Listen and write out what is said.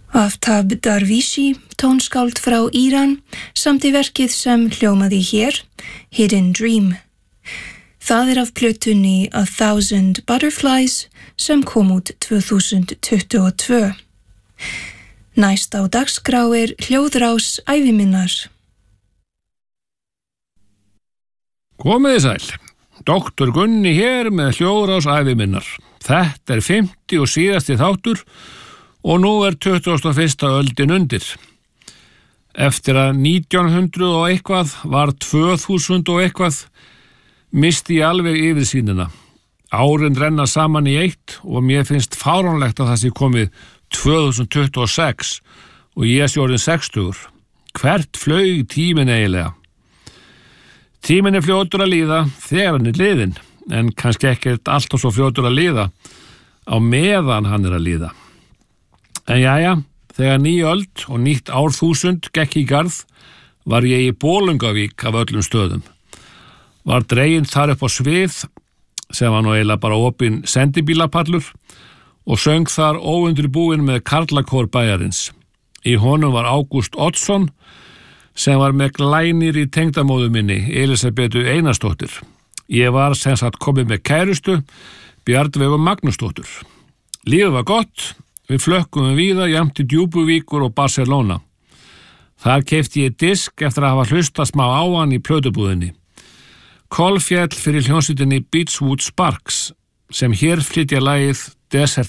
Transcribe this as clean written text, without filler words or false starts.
Aftab Darvishi, tónskáld frá Íran, samti verkið sem hljómaði hér, Hidden Dream. Það af plötunni A Thousand Butterflies sem kom út 2022. Næst á dagskrá hljóðrás æviminnar. Komiði sæl. Doktor Gunni hér með hljóðrás æviminnar. Þetta 50 og síðasti þáttur og nú 21. öldin undir. Eftir að 1900 og eitthvað var 2000 og eitthvað, misti ég alveg yfirsýnina. Árin renna saman í eitt og mér finnst fáránlegt að það sé komið 2026 og ég sé orðinn 60. Hvert flaug tíminn eiginlega? Tíminn fljótur að líða þegar hann liðinn, en kannski ekkert alltaf svo fljótur að líða á meðan hann að líða. En jæja, þegar ný öld og nýtt árþúsund gekk í garð, var ég í Bolungavík af öllum stöðum. Var dreginn þar upp á svið, sem var nú eiginlega bara opinn sendibílapallur, og söng þar óundirbúinn með karlakór bæjarins. Í honum var Ágúst Oddsson, sem var með glænir í tengdamóðu minni, Elísabetu Einarsdóttir. Ég var sem sagt komið með kærustu, Bjarnveigu Magnúsdóttur. Lífið var gott, við flökkum víða jafnt til Djúpuvíkur og Barcelona. Þar keypti ég disk eftir að hafa hlustað smá á hann í plötubúðinni. Kolfjall fyrir hljómsveitinni Beachwood Sparks, sem hér flytja lagið Desert